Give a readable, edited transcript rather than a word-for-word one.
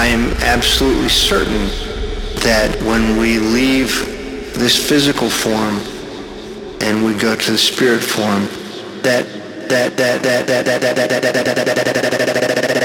I am absolutely certain that when we leave this physical form and we go to the spirit form, that